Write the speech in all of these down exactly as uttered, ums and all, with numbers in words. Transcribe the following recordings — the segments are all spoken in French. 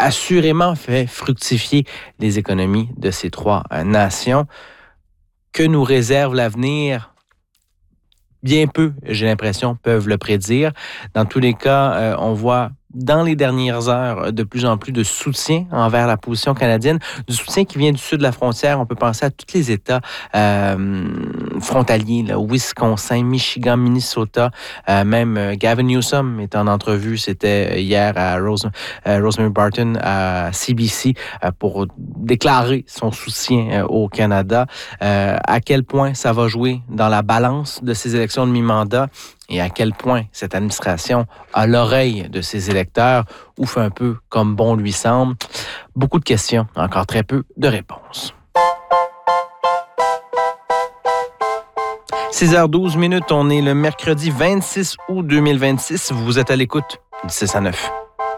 assurément fait fructifier les économies de ces trois euh, nations. Que nous réserve l'avenir? Bien peu, j'ai l'impression, peuvent le prédire. Dans tous les cas, euh, on voit dans les dernières heures de plus en plus de soutien envers la position canadienne, du soutien qui vient du sud de la frontière. On peut penser à tous les États euh, frontaliers, là, Wisconsin, Michigan, Minnesota, euh, même euh, Gavin Newsom est en entrevue, c'était hier à Rose, euh, Rosemary Barton à C B C euh, pour déclarer son soutien euh, au Canada. Euh, à quel point ça va jouer dans la balance de ces élections de mi-mandat et à quel point cette administration a l'oreille de ses électeurs ou fait un peu comme bon lui semble. Beaucoup de questions, encore très peu de réponses. six heures douze minutes, on est le mercredi vingt-six août deux mille vingt-six. Vous êtes à l'écoute du six à neuf.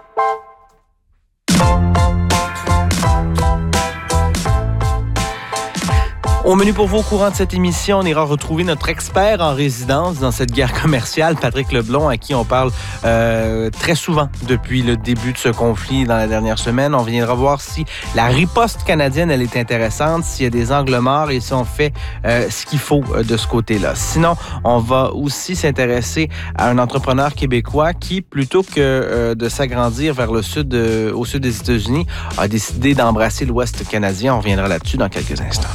Au menu pour vous, au courant de cette émission, on ira retrouver notre expert en résidence dans cette guerre commerciale, Patrick Leblond, à qui on parle euh, très souvent depuis le début de ce conflit dans la dernière semaine. On viendra voir si la riposte canadienne, elle est intéressante, s'il y a des angles morts et si on fait euh, ce qu'il faut euh, de ce côté-là. Sinon, on va aussi s'intéresser à un entrepreneur québécois qui, plutôt que euh, de s'agrandir vers le sud, euh, au sud des États-Unis, a décidé d'embrasser l'Ouest canadien. On reviendra là-dessus dans quelques instants.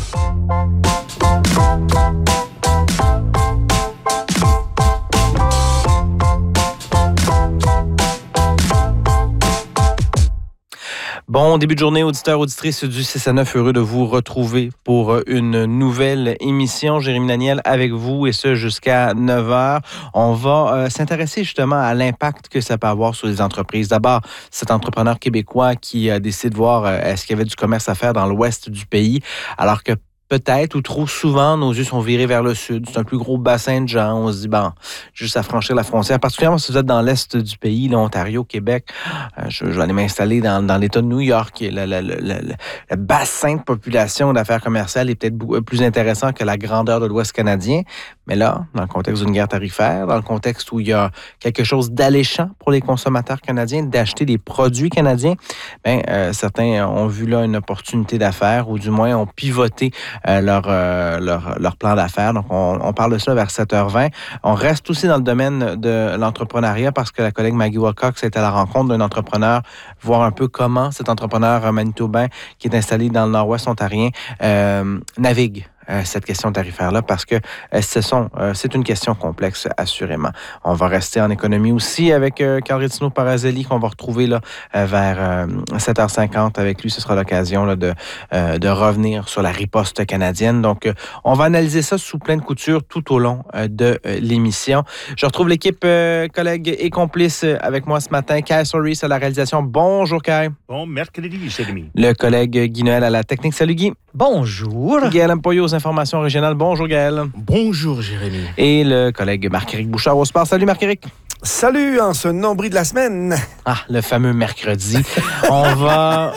Bon début de journée, auditeurs, auditrices du six à neuf. Heureux de vous retrouver pour une nouvelle émission. Jérémy Daniel avec vous et ce jusqu'à neuf heures. On va euh, s'intéresser justement à l'impact que ça peut avoir sur les entreprises. D'abord, cet entrepreneur québécois qui a décidé de voir euh, est-ce qu'il y avait du commerce à faire dans l'ouest du pays, alors que peut-être ou trop souvent, nos yeux sont virés vers le sud. C'est un plus gros bassin de gens. On se dit, bon, juste à franchir la frontière, particulièrement si vous êtes dans l'est du pays, l'Ontario, Québec, euh, je, je vais aller m'installer dans, dans l'État de New York. Le, le, le, le, le bassin de population d'affaires commerciales est peut-être beaucoup plus intéressant que la grandeur de l'Ouest canadien. Mais là, dans le contexte d'une guerre tarifaire, dans le contexte où il y a quelque chose d'alléchant pour les consommateurs canadiens d'acheter des produits canadiens, bien, euh, certains ont vu là une opportunité d'affaires ou du moins ont pivoté Euh, leur, euh, leur, leur plan d'affaires. Donc, on, on parle de ça vers sept heures vingt. On reste aussi dans le domaine de l'entrepreneuriat parce que la collègue Maggie Wilcox est à la rencontre d'un entrepreneur, voir un peu comment cet entrepreneur manitobain qui est installé dans le nord-ouest ontarien euh, navigue Euh, cette question tarifaire-là, parce que euh, ce sont, euh, c'est une question complexe, assurément. On va rester en économie aussi avec euh, Carl Rizzino Parazelli, qu'on va retrouver là, euh, vers euh, sept heures cinquante. Avec lui, ce sera l'occasion là, de, euh, de revenir sur la riposte canadienne. Donc, euh, on va analyser ça sous pleine couture tout au long euh, de euh, l'émission. Je retrouve l'équipe euh, collègue et complice avec moi ce matin. Kyle Soris à la réalisation. Bonjour, Kyle. Bon mercredi, Jérémy. Le collègue Guy Noël à la technique. Salut, Guy. Bonjour. Gaël Ampoyo aux informations régionales. Bonjour, Gaël. Bonjour, Jérémy. Et le collègue Marc-Éric Bouchard au sport. Salut, Marc-Éric. Salut, en ce nombril de la semaine. Ah, le fameux mercredi. On va...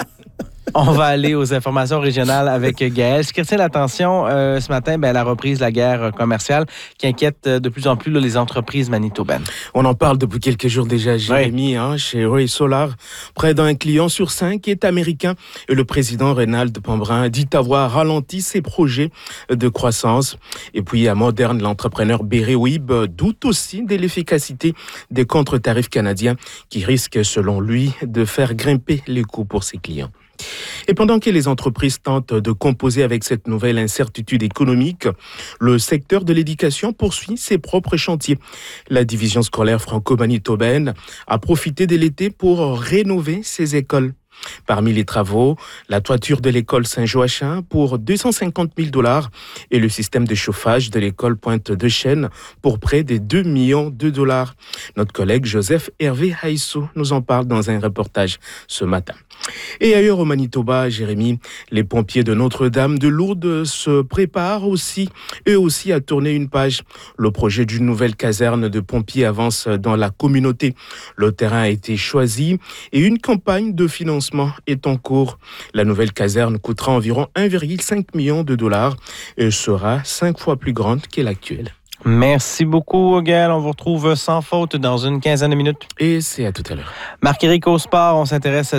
On va aller aux informations régionales avec Gaël. Ce qui retient l'attention euh, ce matin, ben, la reprise de la guerre commerciale qui inquiète de plus en plus là, les entreprises manitobaines. On en parle depuis quelques jours déjà, Jérémy, oui. hein, chez Ray Solar. Près d'un client sur cinq est américain et le président Reynald Pombrin dit avoir ralenti ses projets de croissance. Et puis à Moderne, l'entrepreneur Berry Weeb doute aussi de l'efficacité des contre-tarifs canadiens qui risquent, selon lui, de faire grimper les coûts pour ses clients. Et pendant que les entreprises tentent de composer avec cette nouvelle incertitude économique, le secteur de l'éducation poursuit ses propres chantiers. La division scolaire franco-manitobaine a profité de l'été pour rénover ses écoles. Parmi les travaux, la toiture de l'école Saint-Joachim pour deux cent cinquante mille dollars et le système de chauffage de l'école Pointe-de-Chêne pour près de deux millions de dollars. Notre collègue Joseph Hervé Haïssou nous en parle dans un reportage ce matin. Et ailleurs au Manitoba, Jérémy, les pompiers de Notre-Dame de Lourdes se préparent aussi, eux aussi, à tourner une page. Le projet d'une nouvelle caserne de pompiers avance dans la communauté. Le terrain a été choisi et une campagne de financement est en cours. La nouvelle caserne coûtera environ un virgule cinq million de dollars et sera cinq fois plus grande que l'actuelle. Merci beaucoup, Gaël. On vous retrouve sans faute dans une quinzaine de minutes. Et c'est à tout à l'heure. Marc-Éric au sport, on s'intéresse